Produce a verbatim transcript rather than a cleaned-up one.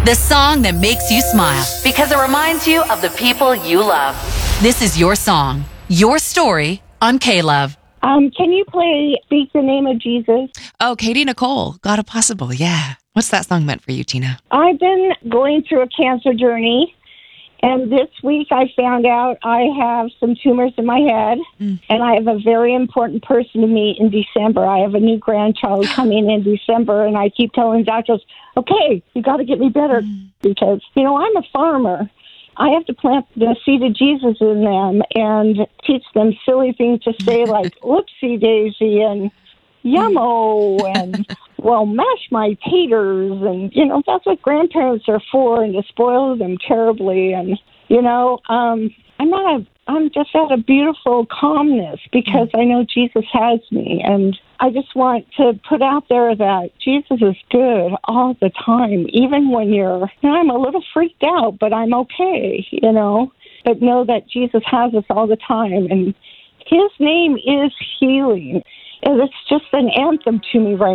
The song that makes you smile because it reminds you of the people you love. This is your song, your story on K-Love. Um, can you play Speak the Name of Jesus? Oh, Katie Nicole, God of Possible. Yeah. What's that song meant for you, Tina? I've been going through a cancer journey, and this week I found out I have some tumors in my head, mm. and I have a very important person to meet in December. I have a new grandchild coming in December, and I keep telling doctors, okay, you got to get me better mm. because, you know, I'm a farmer. I have to plant the seed of Jesus in them and teach them silly things to say like, whoopsie daisy and yummo and, well, mash my taters. And, you know, that's what grandparents are for, and to spoil them terribly. And, you know, um, I'm not a, I'm just at a beautiful calmness because I know Jesus has me. And I just want to put out there that Jesus is good all the time, even when you're, you know, I'm a little freaked out, but I'm okay, you know. But know that Jesus has us all the time, and his name is healing. And it's just an anthem to me right